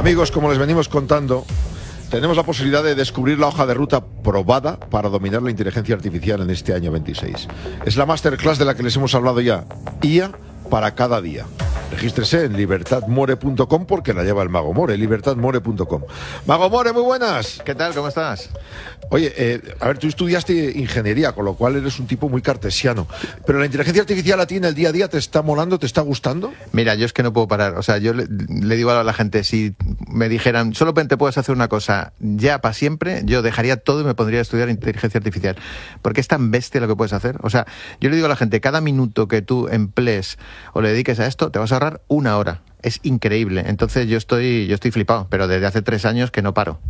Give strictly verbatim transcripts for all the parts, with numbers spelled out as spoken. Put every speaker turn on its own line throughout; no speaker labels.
Amigos, como les venimos contando, tenemos la posibilidad de descubrir la hoja de ruta probada para dominar la inteligencia artificial en este año veintiséis. Es la masterclass de la que les hemos hablado ya. I A para cada día. Regístrese en libertad more punto com porque la lleva el Mago More, libertad more punto com. Mago More, muy buenas.
¿Qué tal? ¿Cómo estás?
Oye, eh, a ver, tú estudiaste ingeniería, con lo cual eres un tipo muy cartesiano. Pero la inteligencia artificial a ti en el día a día, ¿te está molando, te está gustando?
Mira, yo es que no puedo parar. O sea, yo le, le digo a la gente, si me dijeran, solo te puedes hacer una cosa ya para siempre, yo dejaría todo y me pondría a estudiar inteligencia artificial. Porque es tan bestia lo que puedes hacer. O sea, yo le digo a la gente, cada minuto que tú emplees o le dediques a esto, te vas a ahorrar una hora. Es increíble. Entonces yo estoy, yo estoy flipado, pero desde hace tres años que no paro.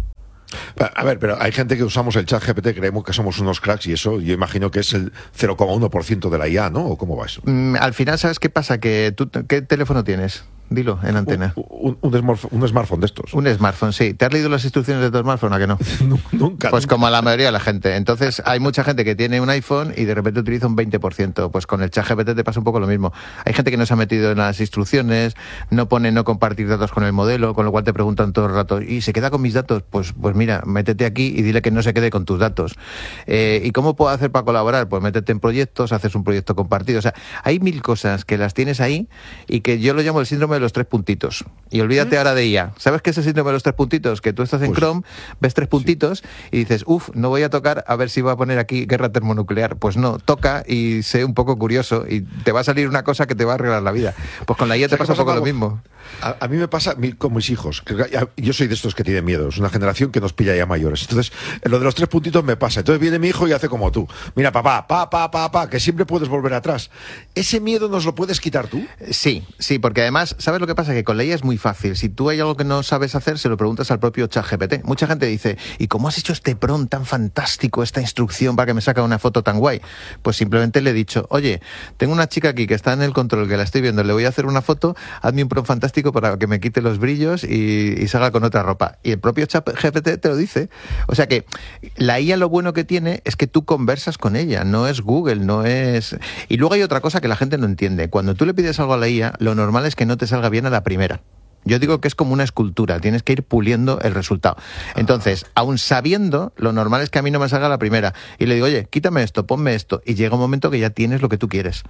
A ver, pero hay gente que usamos el chat G P T, creemos que somos unos cracks y eso yo imagino que es el cero coma uno por ciento de la I A, ¿no? ¿O cómo va eso?
Mm, al final, ¿sabes qué pasa? Que tú, ¿qué teléfono tienes? Dilo, en antena.
Un, un, un, smartphone, un smartphone de estos.
Un smartphone, sí. ¿Te has leído las instrucciones de tu smartphone, a que no?
Nunca.
Pues
nunca.
como a la mayoría de la gente. Entonces, hay mucha gente que tiene un iPhone y de repente utiliza un veinte por ciento. Pues con el chat G P T te pasa un poco lo mismo. Hay gente que no se ha metido en las instrucciones, no pone no compartir datos con el modelo, con lo cual te preguntan todo el rato, ¿y se queda con mis datos? Pues, pues mira, métete aquí y dile que no se quede con tus datos. Eh, ¿Y cómo puedo hacer para colaborar? Pues métete en proyectos, haces un proyecto compartido. O sea, hay mil cosas que las tienes ahí y que yo lo llamo el síndrome de los tres puntitos. Y olvídate ¿Mm? ahora de I A. ¿Sabes qué es el síndrome de los tres puntitos? Que tú estás en pues, Chrome, ves tres puntitos sí. y dices, uff, no voy a tocar a ver si va a poner aquí guerra termonuclear. Pues no, toca y sé un poco curioso y te va a salir una cosa que te va a arreglar la vida. Pues con la I A te pasa un poco lo mismo.
A, a mí me pasa con mis hijos. Que yo soy de estos que tienen miedo. Es una generación que nos pilla ya mayores. Entonces, lo de los tres puntitos me pasa. Entonces viene mi hijo y hace como tú. Mira, papá, pa, pa, pa, pa, que siempre puedes volver atrás. ¿Ese miedo nos lo puedes quitar tú?
Sí, sí, porque además, ¿sabes lo que pasa? Que con la I A es muy fácil. Si tú hay algo que no sabes hacer, se lo preguntas al propio chat G P T. Mucha gente dice, ¿y cómo has hecho este prompt tan fantástico, esta instrucción para que me saque una foto tan guay? Pues simplemente le he dicho, oye, tengo una chica aquí que está en el control, que la estoy viendo, le voy a hacer una foto, hazme un prompt fantástico para que me quite los brillos y, y salga con otra ropa. Y el propio chat G P T te lo dice. O sea que la I A lo bueno que tiene es que tú conversas con ella, no es Google, no es... Y luego hay otra cosa que la gente no entiende. Cuando tú le pides algo a la I A, lo normal es que no te salga bien a la primera. Yo digo que es como una escultura, tienes que ir puliendo el resultado. Entonces, aún sabiendo, lo normal es que a mí no me salga la primera. Y le digo, oye, quítame esto, ponme esto. Y llega un momento que ya tienes lo que tú quieres.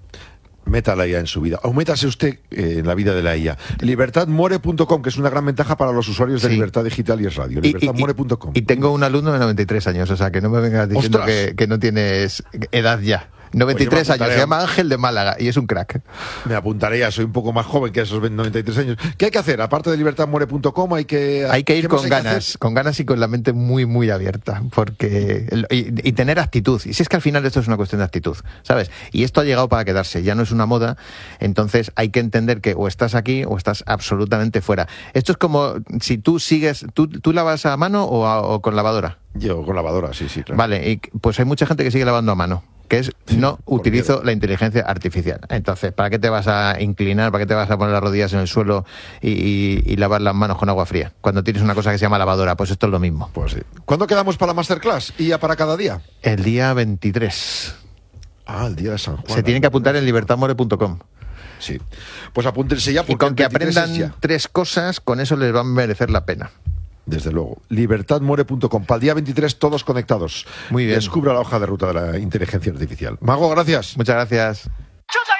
Meta la I A en su vida. O métase usted eh, en la vida de la I A. libertad more punto com, que es una gran ventaja para los usuarios de sí. Libertad Digital y es radio. libertad more punto com.
Y, y, y tengo un alumno de noventa y tres años, o sea, que no me vengas diciendo que, que no tienes edad ya. noventa y tres años, se llama Ángel de Málaga y es un crack.
Me apuntaré ya, soy un poco más joven que esos noventa y tres años. ¿Qué hay que hacer? Aparte de libertad more punto com hay que...
Hay que ir con ganas, con ganas y con la mente muy, muy abierta. porque y, y tener actitud. Y si es que al final esto es una cuestión de actitud, ¿sabes? Y esto ha llegado para quedarse, ya no es una moda, entonces hay que entender que o estás aquí o estás absolutamente fuera. Esto es como si tú sigues... ¿Tú, tú lavas a mano o, a, o con lavadora?
Yo con lavadora, sí, sí, claro.
Vale, y pues hay mucha gente que sigue lavando a mano, que es no utilizo miedo. La inteligencia artificial. Entonces, ¿para qué te vas a inclinar? ¿Para qué te vas a poner las rodillas en el suelo y, y, y lavar las manos con agua fría? Cuando tienes una cosa que se llama lavadora, pues esto es lo mismo.
Pues sí. ¿Cuándo quedamos para la masterclass? ¿Y ya para cada día?
El día veintitrés.
Ah, el día de San Juan.
Se tienen que apuntar en libertad more punto com.
Sí. Pues apúntense ya.
Y con que aprendan tres cosas, con eso les va a merecer la pena.
Desde luego. libertad more punto com. Para el día veintitrés, todos conectados.
Muy bien.
Descubra la hoja de ruta de la inteligencia artificial. Mago, gracias.
Muchas gracias.
¡Chuta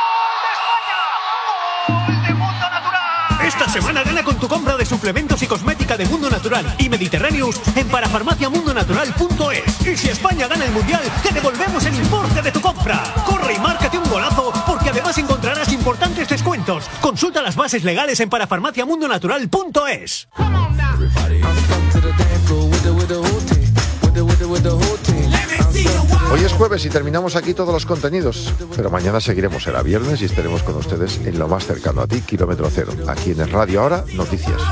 y gol de España! ¡Gol de Mundo Natural! Esta semana gana con tu compra de suplementos y cosmética de Mundo Natural y Mediterráneos en parafarmacia mundo natural punto es. Y si España gana el Mundial, te devolvemos el importe de tu compra. Corre y márcate un golazo, porque además encontrarás importantes descuentos. Consulta las bases legales en parafarmacia mundo natural punto es.
Hoy es jueves y terminamos aquí todos los contenidos, pero mañana seguiremos, será viernes y estaremos con ustedes en lo más cercano a ti, kilómetro cero. Aquí en el Radio Ahora, noticias.